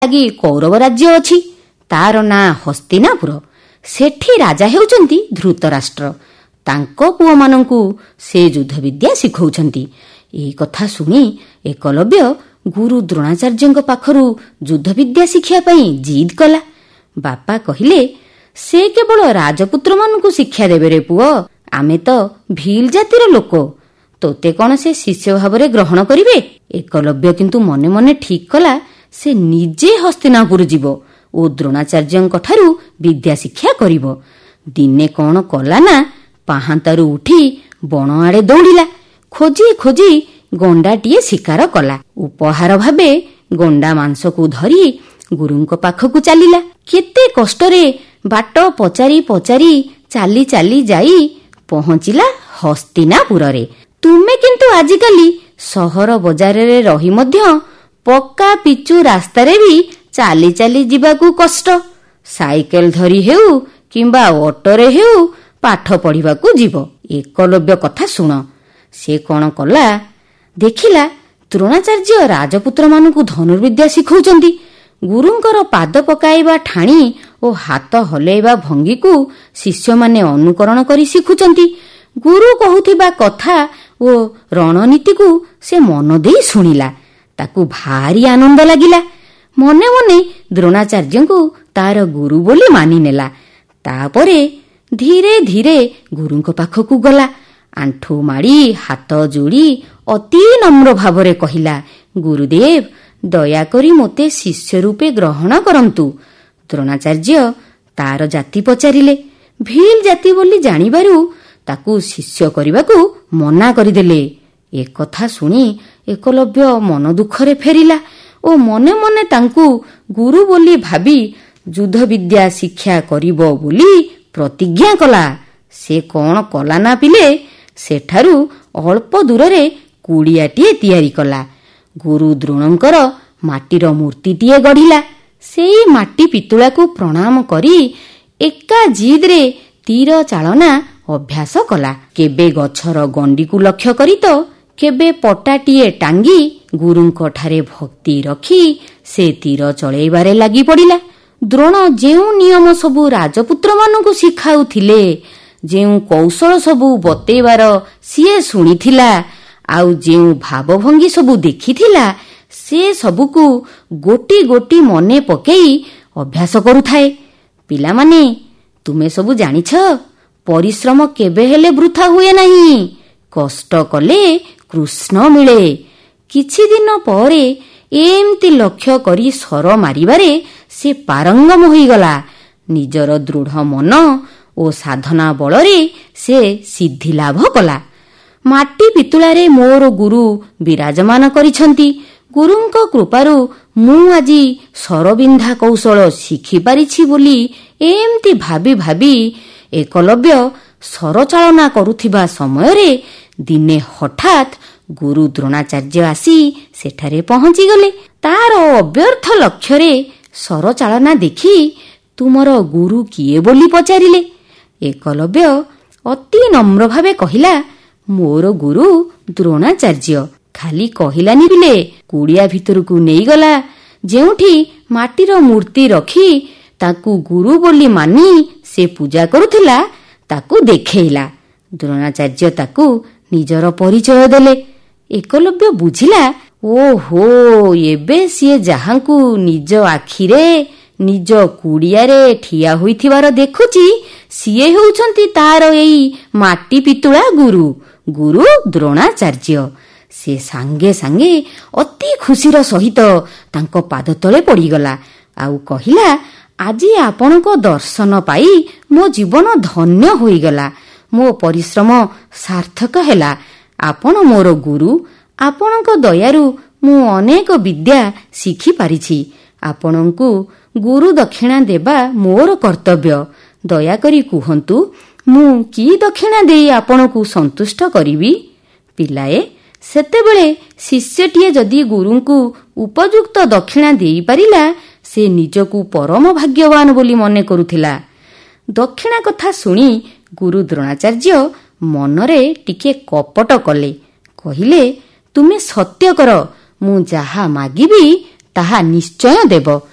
ଲାଗି କୌରବ ରାଜ୍ୟ ଅଛି। ତାର ନାଁ ହସ୍ତିନାପୁର। ସେଠି ରାଜା ହେଉଛନ୍ତି ଧୃତରାଷ୍ଟ୍ର। ତାଙ୍କ ପୁଅମାନଙ୍କୁ ସେ ଯୁଦ୍ଧ ବିଦ୍ୟା ଶିଖଉଛନ୍ତି। ଏହି କଥା ଶୁଣି ଏକଲବ୍ୟ ଗୁରୁ ଦ୍ରୋଣାଚାର୍ଯ୍ୟଙ୍କ ପାଖରୁ ଯୁଦ୍ଧ ବିଦ୍ୟା ଶିଖିବା ପାଇଁ ଜିଦ୍ କଲା। ବାପା କହିଲେ, ସେ କେବଳ ରାଜପୁତ୍ରମାନଙ୍କୁ ଶିକ୍ଷା ଦେବେ ରେ ପୁଅ। ଆମେ ତ ଭୀଲ୍ ଜାତିର ଲୋକ, ତୋତେ କଣ ସେ ଶିଷ୍ୟ ଭାବରେ ଗ୍ରହଣ କରିବେ? ଏକଲବ୍ୟ କିନ୍ତୁ ମନେ ମନେ ଠିକ୍ କଲା ସେ ନିଜେ ହସ୍ତିନାପୁର ଯିବ ଓ ଦ୍ରୋଣାଚାର୍ଯ୍ୟଙ୍କ ଠାରୁ ବିଦ୍ୟା ଶିକ୍ଷା କରିବ। ଦିନେ କଣ କଲା ନା, ପାହାନ୍ତାରୁ ଉଠି ବଣ ଆଡେ ଦୌଡ଼ିଲା। ଖୋଜି ଖୋଜି ଗଣ୍ଡାଟିଏ ଶିକାର କଲା। ଉପହାର ଭାବେ ଗଣ୍ଡା ମାଂସକୁ ଧରି ଗୁରୁଙ୍କ ପାଖକୁ ଚାଲିଲା। କେତେ କଷ୍ଟରେ ବାଟ ପଚାରି ପଚାରି ଚାଲି ଚାଲି ଯାଇ ପହଞ୍ଚିଲା ହସ୍ତିନାପୁରରେ। ତୁମେ କିନ୍ତୁ ଆଜିକାଲି ସହର ବଜାରରେ ରହି ମଧ୍ୟ ପକ୍କା ପିଚୁ ରାସ୍ତାରେ ବି ଚାଲି ଚାଲି ଯିବାକୁ କଷ୍ଟ। ସାଇକେଲ ଧରି ହେଉ କିମ୍ବା ଅଟୋରେ ହେଉ ପାଠ ପଢିବାକୁ ଯିବ। ଏକଲବ୍ୟ କଥା ଶୁଣ। ସେ କଣ କଲା, ଦେଖିଲା ଦ୍ରୋଣାଚାର୍ଯ୍ୟ ରାଜପୁତ୍ରମାନଙ୍କୁ ଧନୁର୍ବିଦ୍ୟା ଶିଖଉଛନ୍ତି। ଗୁରୁଙ୍କର ପାଦ ପକାଇବା ଠାଣି ଓ ହାତ ହଲେଇବା ଭଙ୍ଗୀକୁ ଶିଷ୍ୟମାନେ ଅନୁକରଣ କରି ଶିଖୁଛନ୍ତି। ଗୁରୁ କହୁଥିବା କଥା ଓ ରଣନୀତିକୁ ସେ ମନ ଦେଇ ଶୁଣିଲା। ତାକୁ ଭାରି ଆନନ୍ଦ ଲାଗିଲା। ମନେ ମନେ ଦ୍ରୋଣାଚାର୍ଯ୍ୟଙ୍କୁ ତାର ଗୁରୁ ବୋଲି ମାନିନେଲା। ତାପରେ ଧୀରେ ଧୀରେ ଗୁରୁଙ୍କ ପାଖକୁ ଗଲା। ଆଣ୍ଠୁ ମାଡ଼ି ହାତ ଯୋଡ଼ି ଅତି ନମ୍ର ଭାବରେ କହିଲା, ଗୁରୁଦେବ, ଦୟାକରି ମୋତେ ଶିଷ୍ୟ ରୂପେ ଗ୍ରହଣ କରନ୍ତୁ। ଦ୍ରୋଣାଚାର୍ଯ୍ୟ ତାର ଜାତି ପଚାରିଲେ। ଭୀଲ୍ ଜାତି ବୋଲି ଜାଣିବାରୁ ତାକୁ ଶିଷ୍ୟ କରିବାକୁ ମନା କରିଦେଲେ। ଏକଥା ଶୁଣି ଏକଲବ୍ୟ ମନ ଦୁଃଖରେ ଫେରିଲା ଓ ମନେ ମନେ ତାଙ୍କୁ ଗୁରୁ ବୋଲି ଭାବି ଯୁଦ୍ଧ ବିଦ୍ୟା ଶିକ୍ଷା କରିବ ବୋଲି ପ୍ରତିଜ୍ଞା କଲା। ସେ କଣ କଲା ନା ପିଲେ, ସେଠାରୁ ଅଳ୍ପ ଦୂରରେ କୁଡ଼ିଆଟିଏ ତିଆରି କଲା। ଗୁରୁ ଦ୍ରୋଣଙ୍କର ମାଟିର ମୂର୍ତ୍ତିଟିଏ ଗଢ଼ିଲା। ସେଇ ମାଟି ପିତୁଳାକୁ ପ୍ରଣାମ କରି ଏକା ଜିଦରେ ତୀର ଚାଳନା ଅଭ୍ୟାସ କଲା। କେବେ ଗଛର ଗଣ୍ଡିକୁ ଲକ୍ଷ୍ୟ କରି ତ କେବେ ପଟାଟିଏ ଟାଙ୍ଗି ଗୁରୁଙ୍କ ଠାରେ ଭକ୍ତି ରଖି ସେ ତୀର ଚଳେଇବାରେ ଲାଗି ପଡ଼ିଲା। ଦ୍ରୋଣ ଯେଉଁ ନିୟମ ସବୁ ରାଜପୁତ୍ରମାନଙ୍କୁ ଶିଖାଉଥିଲେ, ଯେଉଁ କୌଶଳ ସବୁ ବତେଇବାର ସିଏ ଶୁଣିଥିଲା, ଆଉ ଯେଉଁ ଭାବଭଙ୍ଗୀ ସବୁ ଦେଖିଥିଲା, ସେ ସବୁକୁ ଗୋଟି ଗୋଟି ମନେ ପକେଇ ଅଭ୍ୟାସ କରୁଥାଏ। ପିଲାମାନେ, ତୁମେ ସବୁ ଜାଣିଛ, ପରିଶ୍ରମ କେବେ ହେଲେ ବୃଥା ହୁଏ ନାହିଁ। କଷ୍ଟ କଲେ କୃଷ୍ଣ ମିଳେ। କିଛି ଦିନ ପରେ ଏମିତି ଲକ୍ଷ୍ୟ କରି ସର ମାରିବାରେ ସେ ପାରଙ୍ଗମ ହୋଇଗଲା। ନିଜର ଦୃଢ଼ ମନ ଓ ସାଧନା ବଳରେ ସେ ସିଦ୍ଧି ଲାଭ କଲା। ମାଟି ପିତୁଳାରେ ମୋର ଗୁରୁ ବିରାଜମାନ କରିଛନ୍ତି। ଗୁରୁଙ୍କ କୃପାରୁ ମୁଁ ଆଜି ସରବିନ୍ଧା କୌଶଳ ଶିଖିପାରିଛି ବୋଲି ଏମିତି ଭାବି ଭାବି ଏକଲବ୍ୟ ସରଚାଳନା କରୁଥିବା ସମୟରେ ଦିନେ ହଠାତ୍ ଗୁରୁ ଦ୍ରୋଣାଚାର୍ଯ୍ୟ ଆସି ସେଠାରେ ପହଞ୍ଚିଗଲେ। ତାର ଅବ୍ୟର୍ଥ ଲକ୍ଷ୍ୟରେ ସରଚାଳନା ଦେଖି ତୁମର ଗୁରୁ କିଏ ବୋଲି ପଚାରିଲେ। ଏକଲବ୍ୟ ଅତି ନମ୍ର ଭାବେ କହିଲା, ମୋର ଗୁରୁ ଦ୍ରୋଣାଚାର୍ଯ୍ୟ। ଖାଲି କହିଲାନି ପିଲେ, କୁଡ଼ିଆ ଭିତରକୁ ନେଇଗଲା। ଯେଉଁଠି ମାଟିର ମୂର୍ତ୍ତି ରଖି ତାକୁ ଗୁରୁ ବୋଲି ମାନି ସେ ପୂଜା କରୁଥିଲା, ତାକୁ ଦେଖେଇଲା। ଦ୍ରୋଣାଚାର୍ଯ୍ୟ ତାକୁ ନିଜର ପରିଚୟ ଦେଲେ। ଏକଲବ୍ୟ ବୁଝିଲା, ଓହୋ, ଏବେ ସିଏ ଯାହାଙ୍କୁ ନିଜ ଆଖିରେ ନିଜ କୁଡ଼ିଆରେ ଠିଆ ହୋଇଥିବାର ଦେଖୁଛି, ସିଏ ହେଉଛନ୍ତି ତାର ଏଇ ମାଟି ପିତୁଳା ଗୁରୁ, ଗୁରୁ ଦ୍ରୋଣାଚାର୍ଯ୍ୟ। ସେ ସାଙ୍ଗେ ସାଙ୍ଗେ ଅତି ଖୁସିର ସହିତ ତାଙ୍କ ପାଦ ତଳେ ପଡ଼ିଗଲା ଆଉ କହିଲା, ଆଜି ଆପଣଙ୍କ ଦର୍ଶନ ପାଇ ମୋ ଜୀବନ ଧନ୍ୟ ହୋଇଗଲା। ମୋ ପରିଶ୍ରମ ସାର୍ଥକ ହେଲା। ଆପଣ ମୋର ଗୁରୁ। ଆପଣଙ୍କ ଦୟାରୁ ମୁଁ ଅନେକ ବିଦ୍ୟା ଶିଖିପାରିଛି। ଆପଣଙ୍କୁ ଗୁରୁ ଦକ୍ଷିଣା ଦେବା ମୋର କର୍ତ୍ତବ୍ୟ। ଦୟାକରି କୁହନ୍ତୁ, ମୁଁ କି ଦକ୍ଷିଣା ଦେଇ ଆପଣଙ୍କୁ ସନ୍ତୁଷ୍ଟ କରିବି? ପିଲାଏ, ସେତେବେଳେ ଶିଷ୍ୟଟିଏ ଯଦି ଗୁରୁଙ୍କୁ ଉପଯୁକ୍ତ ଦକ୍ଷିଣା ଦେଇପାରିଲା, ସେ ନିଜକୁ ପରମ ଭାଗ୍ୟବାନ ବୋଲି ମନେ କରୁଥିଲା। ଦକ୍ଷିଣା କଥା ଶୁଣି ଗୁରୁ ଦ୍ରୋଣାଚାର୍ଯ୍ୟ ମନରେ ଟିକେ କପଟ କଲେ। କହିଲେ, ତୁମେ ସତ୍ୟ କର, ମୁଁ ଯାହା ମାଗିବି ତାହା ନିଶ୍ଚୟ ଦେବ।